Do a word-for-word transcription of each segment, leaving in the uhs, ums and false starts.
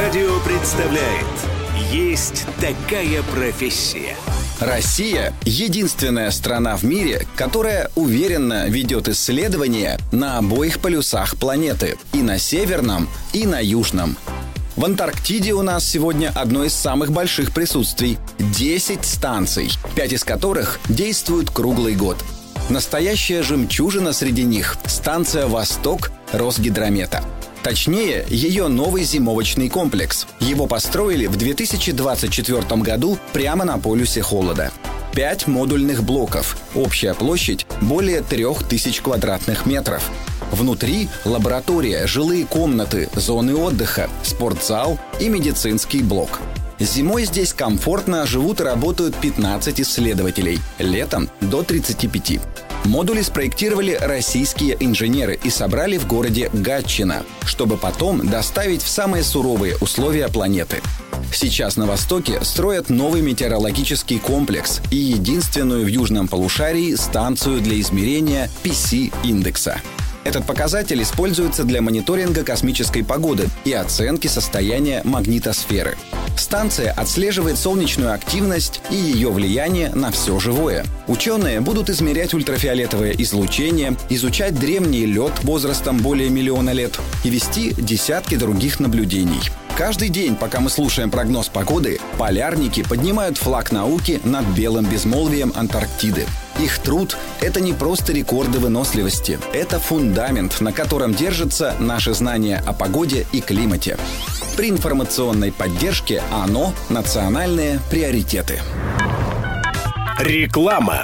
Авторадио представляет «Есть такая профессия». Россия – единственная страна в мире, которая уверенно ведет исследования на обоих полюсах планеты – и на северном, и на южном. В Антарктиде у нас сегодня одно из самых больших присутствий – десять станций, пять из которых действуют круглый год. Настоящая жемчужина среди них – станция «Восток» Росгидромета. Точнее, ее новый зимовочный комплекс. Его построили в две тысячи двадцать четвёртом году прямо на полюсе холода. Пять модульных блоков. Общая площадь более трех тысяч квадратных метров. Внутри лаборатория, жилые комнаты, зоны отдыха, спортзал и медицинский блок. Зимой здесь комфортно живут и работают пятнадцать исследователей, летом – до тридцати пяти. Модули спроектировали российские инженеры и собрали в городе Гатчина, чтобы потом доставить в самые суровые условия планеты. Сейчас на Востоке строят новый метеорологический комплекс и единственную в южном полушарии станцию для измерения пи си-индекса. Этот показатель используется для мониторинга космической погоды и оценки состояния магнитосферы. Станция отслеживает солнечную активность и ее влияние на все живое. Ученые будут измерять ультрафиолетовое излучение, изучать древний лед возрастом более миллиона лет и вести десятки других наблюдений. Каждый день, пока мы слушаем прогноз погоды, полярники поднимают флаг науки над белым безмолвием Антарктиды. Их труд – это не просто рекорды выносливости, это фундамент, на котором держатся наши знания о погоде и климате. При информационной поддержке ОНО «Национальные приоритеты». Реклама.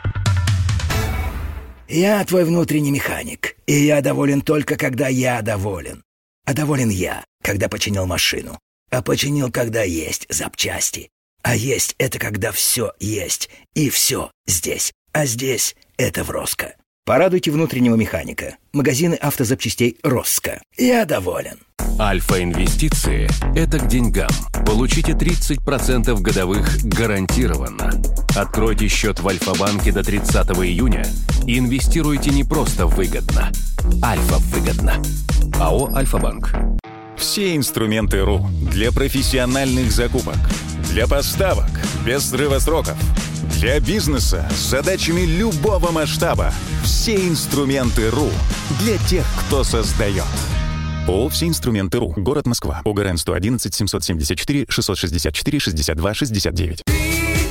Я твой внутренний механик, и я доволен только, когда я доволен. А доволен я, когда починил машину. А починил, когда есть запчасти. А есть — это когда все есть, и все здесь. А здесь — это в Роско. Порадуйте внутреннего механика. Магазины автозапчастей Роско. Я доволен. Альфа-инвестиции – это к деньгам. Получите тридцать процентов годовых гарантированно. Откройте счет в Альфа-банке до тридцатого июня и инвестируйте не просто выгодно. Альфа-выгодно. АО «Альфа-банк». Все инструменты РУ для профессиональных закупок, для поставок без срыва сроков, для бизнеса с задачами любого масштаба. Все инструменты РУ для тех, кто создает. ООО «Все инструменты РУ». Город Москва. ОГРН сто одиннадцать семьсот семьдесят четыре шестьсот шестьдесят четыре шестьдесят два шестьдесят девять.